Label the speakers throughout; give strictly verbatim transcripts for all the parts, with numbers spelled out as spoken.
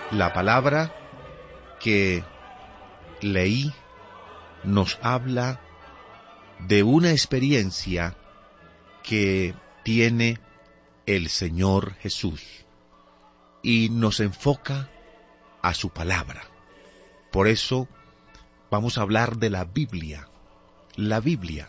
Speaker 1: La palabra que leí nos habla de una experiencia que tiene el Señor Jesús y nos enfoca a su palabra. Por eso vamos a hablar de la Biblia, la Biblia,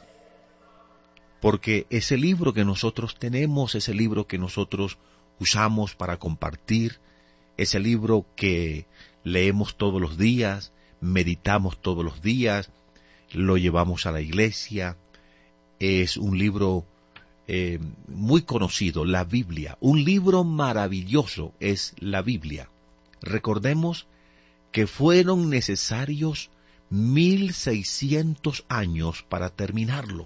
Speaker 1: porque ese libro que nosotros tenemos, ese libro que nosotros usamos para compartir, ese libro que leemos todos los días, meditamos todos los días, lo llevamos a la iglesia, es un libro eh, muy conocido, la Biblia. Un libro maravilloso es la Biblia. Recordemos que fueron necesarios mil seiscientos años para terminarlo.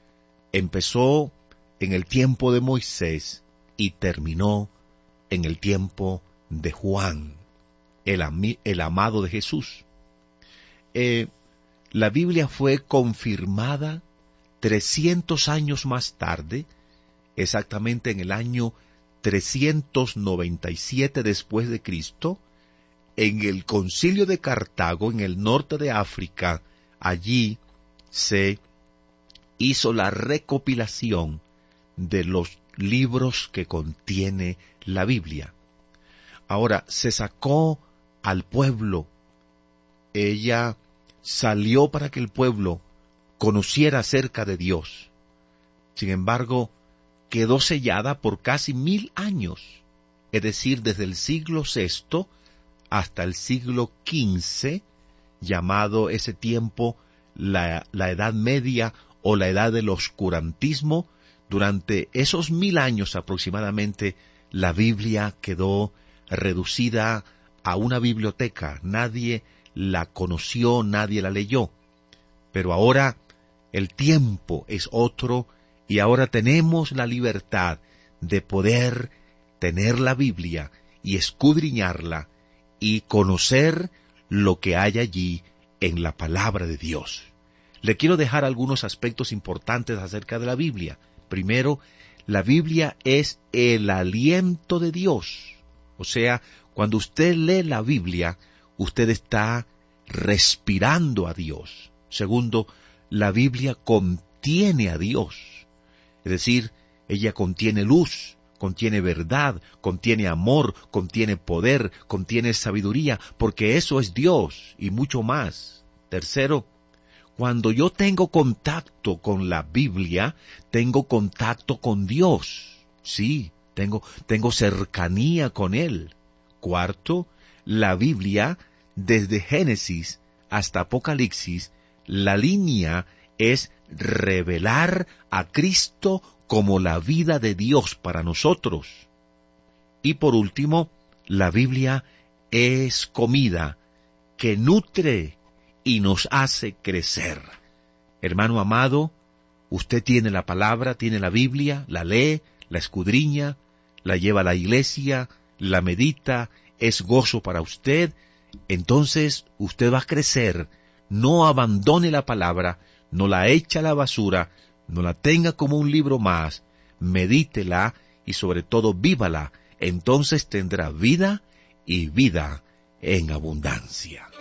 Speaker 1: Empezó en el tiempo de Moisés y terminó en el tiempo de Juan, el, ami- el amado de Jesús. Eh, la Biblia fue confirmada trescientos años más tarde, exactamente en el año trescientos noventa y siete después de Cristo, en el Concilio de Cartago, en el norte de África. Allí se hizo la recopilación de los libros que contiene la Biblia. Ahora, se sacó al pueblo. Ella salió para que el pueblo conociera acerca de Dios. Sin embargo, quedó sellada por casi mil años, es decir, desde el siglo sexto hasta el siglo quince, llamado ese tiempo la, la Edad Media o la Edad del Oscurantismo. Durante esos mil años aproximadamente, la Biblia quedó reducida a una biblioteca. Nadie la conoció, nadie la leyó. Pero ahora el tiempo es otro y ahora tenemos la libertad de poder tener la Biblia y escudriñarla y conocer lo que hay allí en la palabra de Dios. Le quiero dejar algunos aspectos importantes acerca de la Biblia. Primero, la Biblia es el aliento de Dios. O sea, cuando usted lee la Biblia, usted está respirando a Dios. Segundo, la Biblia contiene a Dios. Es decir, ella contiene luz, contiene verdad, contiene amor, contiene poder, contiene sabiduría, porque eso es Dios y mucho más. Tercero, cuando yo tengo contacto con la Biblia, tengo contacto con Dios. Sí, tengo, tengo cercanía con Él. Cuarto, la Biblia, desde Génesis hasta Apocalipsis, la línea es revelar a Cristo como la vida de Dios para nosotros. Y por último, la Biblia es comida que nutre y nos hace crecer. Hermano amado, usted tiene la palabra, tiene la Biblia, la lee, la escudriña, la lleva a la iglesia, la medita, es gozo para usted. Entonces usted va a crecer. No abandone la palabra, no la eche a la basura, no la tenga como un libro más, medítela y sobre todo vívala. Entonces tendrá vida y vida en abundancia.